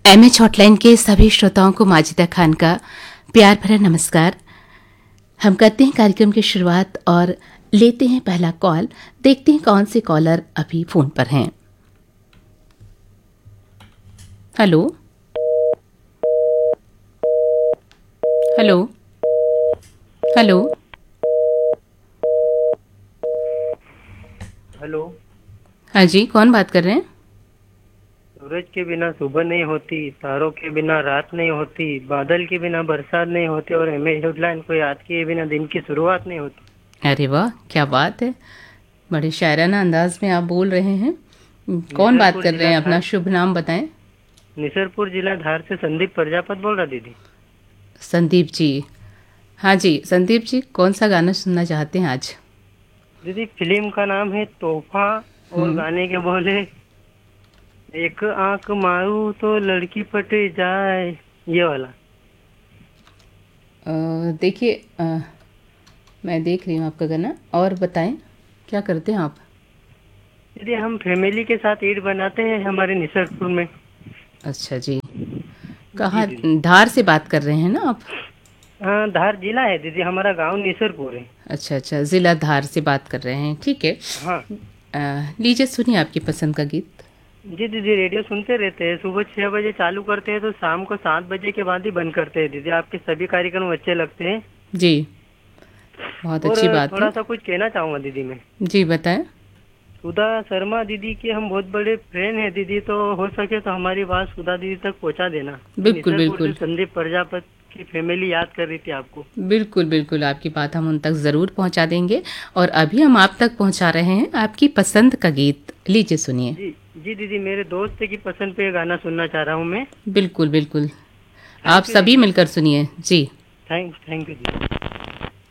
MH hotline के सभी श्रोताओं को माजिदा खान का प्यार भरा नमस्कार। हम करते हैं कार्यक्रम की शुरुआत और लेते हैं पहला कॉल। देखते हैं कौन से कॉलर अभी फोन पर हैं। Hello hello hello hello. हाँ जी, कौन बात कर रहे हैं? सूरज के बिना सुबह नहीं होती, तारों के बिना रात नहीं होती, बादल के बिना बरसात नहीं होती और एमएच हेडलाइन को याद किए बिना दिन की शुरुआत नहीं होती। अरे वाह, क्या बात है। बड़े शायराना अंदाज में आप बोल रहे हैं। कौन बात निसरपुर कर रहे जिला हैं? अपना धार शुभ नाम बताएं। निसरपुर जिला धार से संदीप प्रजापत बोल रहा दीदी। संदीप जी। हाँ जी संदीप जी, कौन सा गाना सुनना चाहते हैं आज? दीदी फिल्म का नाम है तोहफा और हम्म। गाने के बोले एक आंख मारू तो लड़की पट जाए, ये वाला। देखिए, मैं देख रही हूँ आपका गाना। और बताएं, क्या करते हैं आप? दीदी हम फैमिली के साथ ईद बनाते हैं हमारे निसरपुर में। अच्छा जी। जी कहाँ? दीदी। धार से बात कर रहे हैं ना आप? हाँ, धार जिला है दीदी, हमारा गांव निसरपुर है। अच्छा अच्छा, ज़िला धार से बात कर रहे हैं, ठीक है। हाँ लीजिए सुनिए आपकी पसंद का गीत। जी दीदी, रेडियो सुनते रहते हैं। सुबह 6 बजे चालू करते हैं तो शाम को 7 बजे के बाद ही बंद करते हैं दीदी। आपके सभी कार्यक्रम अच्छे लगते हैं। जी, बहुत और अच्छी बात थोड़ा है। सा कुछ कहना चाहूंगा दीदी मैं। जी बताएं। सुधा शर्मा दीदी के हम बहुत बड़े फैन हैं दीदी, तो हो सके तो हमारी बात सुधा दीदी तक पहुंचा देना कि बिल्कुल निसरपुर से बिल्कुल। संदीप प्रजापत की फैमिली याद कर रही थी आपको। बिल्कुल बिल्कुल, आपकी बात हम उन तक ज़रूर पहुंचा देंगे। और अभी हम आप तक पहुंचा रहे हैं आपकी पसंद का गीत। लीजिए सुनिए। जी जी दीदी, मेरे दोस्त की पसंद पे गाना सुनना चाह रहा हूँ मैं। बिल्कुल बिल्कुल, आप थैंक यू सभी दीदी। मिलकर सुनिए जी। थैंक यू दीदी।